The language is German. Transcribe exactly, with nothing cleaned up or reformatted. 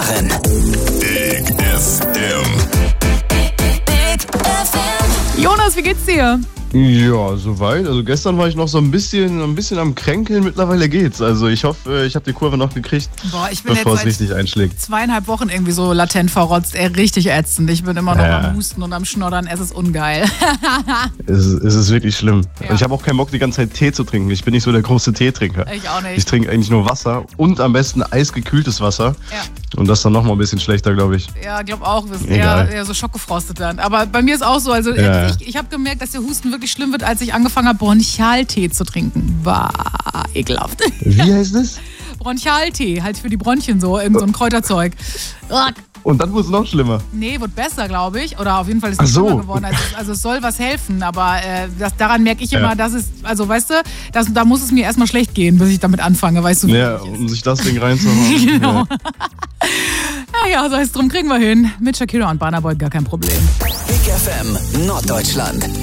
machen. Big F M. Big F M. Jonas, wie geht's dir? Ja, soweit. Also gestern war ich noch so ein bisschen, ein bisschen am Kränkeln. Mittlerweile geht's. Also ich hoffe, ich habe die Kurve noch gekriegt, Boah, ich bin bevor jetzt es richtig einschlägt. zweieinhalb Wochen irgendwie so latent verrotzt. Ey, richtig ätzend. Ich bin immer noch Ja. am Husten und am Schnoddern. Es ist ungeil. Es, ist- es ist wirklich schlimm. Ja. Und ich habe auch keinen Bock, die ganze Zeit Tee zu trinken. Ich bin nicht so der große Teetrinker. Ich auch nicht. Ich trinke eigentlich nur Wasser und am besten eisgekühltes Wasser. Ja. Und das dann nochmal ein bisschen schlechter, glaube ich. Ja, glaube auch. Das ist Egal. eher, eher so schockgefrostet dann. Aber bei mir ist auch so. Also Ja. ich, ich habe gemerkt, dass der Husten wirklich schlimm wird, als ich angefangen habe, Bronchialtee zu trinken. War ekelhaft. Wie heißt es? Bronchialtee, halt für die Bronchien so, irgend so ein Kräuterzeug. Ugh. Und dann wurde es noch schlimmer. Nee, wird besser, glaube ich. Oder auf jeden Fall ist Ach es so. schlimmer geworden. Also, also es soll was helfen, aber äh, das, daran merke ich immer, Ja. dass es, also weißt du, das, da muss es mir erstmal schlecht gehen, bis ich damit anfange, weißt du, wie Ja, wichtig um sich das Ding reinzuhauen. ist. Genau. Ja. Naja, sei es drum, kriegen wir hin. Mit Shakira und Burna Boy gar kein Problem. Big F M Norddeutschland.